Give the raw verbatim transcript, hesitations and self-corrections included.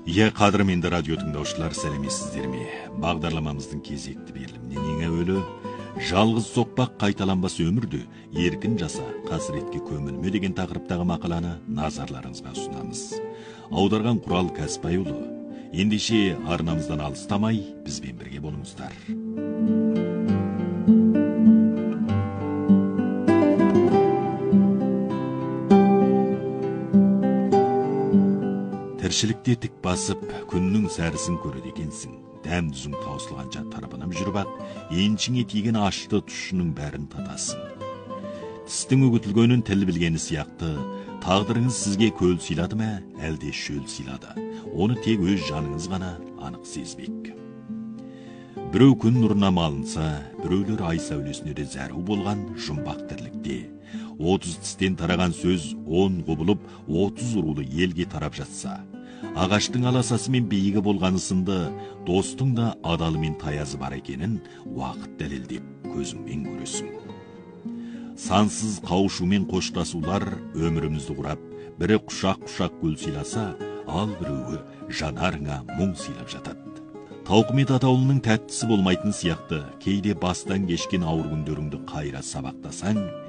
Иә, қадірменді радио тыңдаушылар, сәлеметсіздер ме? Бағдарламамыздың кезекті берілімінен ең әуелі жалғыз соқпақ қайталанбас өмірді еркін жаса, қасіретке көмілме деген тақырыптағы мақаланы назарларыңызға ұсынамыз. Аударған Құрал Кәсіпбайұлы. Ендеше арнамыздан алыстамай бізбен бірге болыңыздар. Тіршілікте тік басып, күннің сәрісін көреді екенсің. Дәм дүзің таусылғанша тарбанып жүріп ақ, еншіңе тиген ашты тұшының бәрін татасың. Тістің үгітілгенін тіл білгені сияқты, тағдырыңыз сізге көл сыйлады ма, әлде шөл сыйлады. Оны тек өз жаныңыз ғана анық сезбек. Біреу күн нұрына малынса, біреулер ай сәулесіне де зәру болған жұмбақ тірлікте. Отыз тістен тараған сөз он құбылып, отыз ұрулы елге тарап жатса, ағаштың аласасы мен биігі болғаны сынды, достың да адалы мен таязы бар екенін уақыт дәлелдеп көзіңмен көресің. Сансыз қауышумен қоштасулар өмірімізді құрап, бірі құшақ-құшақ гүл сыйласа, ал біреуі жанарыңа мұң сыйлап жатады. Тауқымет атаулының тәттісі болмайтын сияқты, кейде бастан кешкен ауыр күндеріңді қайра сабақтасаң,